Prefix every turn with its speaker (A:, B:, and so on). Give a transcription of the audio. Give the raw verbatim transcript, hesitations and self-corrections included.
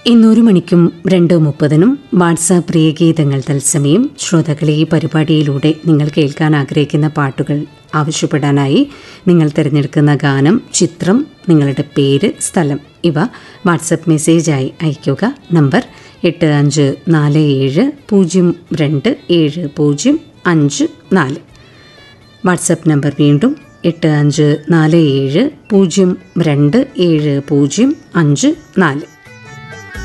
A: ഇന്നൊരു മണിക്കും രണ്ട് മുപ്പതിനും വാട്സാപ്പ് പ്രിയഗീതങ്ങൾ തത്സമയം ശ്രോതാക്കളെ ഈ പരിപാടിയിലൂടെ നിങ്ങൾ കേൾക്കാൻ ആഗ്രഹിക്കുന്ന പാട്ടുകൾ ആവശ്യപ്പെടാനായി നിങ്ങൾ തിരഞ്ഞെടുക്കുന്ന ഗാനം, ചിത്രം, നിങ്ങളുടെ പേര്, സ്ഥലം ഇവ വാട്സപ്പ് മെസ്സേജായി അയയ്ക്കുക. നമ്പർ എട്ട് അഞ്ച് നാല് ഏഴ് പൂജ്യം രണ്ട് ഏഴ് പൂജ്യം അഞ്ച് നാല്. വാട്സപ്പ് നമ്പർ വീണ്ടും എട്ട് അഞ്ച് നാല് ഏഴ് പൂജ്യം രണ്ട് ഏഴ് പൂജ്യം അഞ്ച് നാല്.